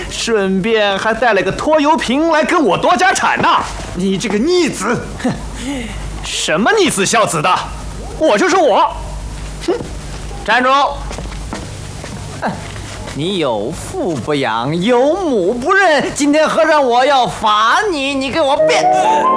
顺便还带了个拖油瓶来跟我夺家产呢。 你这个逆子！ 哼，什么逆子孝子的？我就是我。哼，站住！ 你有父不养，有母不认，今天和尚我要罚你，你给我变！